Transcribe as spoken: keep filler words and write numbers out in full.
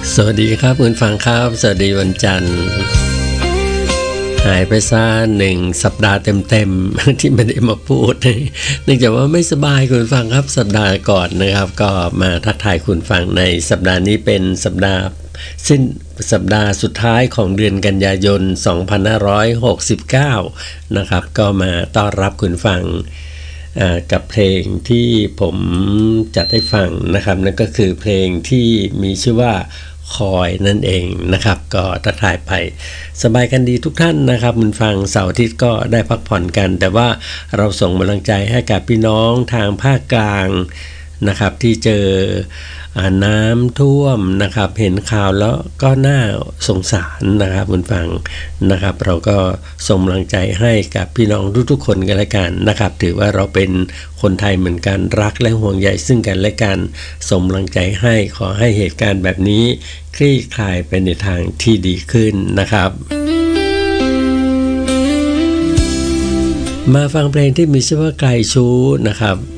สวัสดีครับคุณฟังครับสวัสดีวันจันทร์หายไปซะหนึ่งสัปดาห์เต็มๆ ที่ไม่ได้มาพูดเนื่องจากว่าไม่สบายคุณฟังครับสัปดาห์ก่อนนะครับก็มาทักทายคุณฟังในสัปดาห์นี้เป็นสัปดาห์สิ้นสัปดาห์สุดท้ายของเดือนกันยายนสองพันห้าร้อยหกสิบเก้านะครับก็มาต้อนรับคุณฟังกับเพลงที่ผมจัดให้ฟังนะครับนั่นก็คือเพลงที่มีชื่อว่าคอยนั่นเองนะครับก็ทักทายไปสบายกันดีทุกท่านนะครับคุณฟังเสาร์อาทิตย์ก็ได้พักผ่อนกันแต่ว่าเราส่งกำลังใจให้กับพี่น้องทางภาคกลางนะครับที่เจอน้ำท่วมนะครับเห็นข่าวแล้วก็น่าสงสารนะครับคุณฟังนะครับเราก็ส่งกำลังใจให้กับพี่น้องทุกๆคนกันละกันนะครับถือว่าเราเป็นคนไทยเหมือนกันรักและห่วงใยซึ่งกันและกันส่งกำลังใจให้ขอให้เหตุการณ์แบบนี้คลี่คลายไปในทางที่ดีขึ้นนะครับมาฟังเพลงที่มีชื่อว่าไกลชู้นะครับ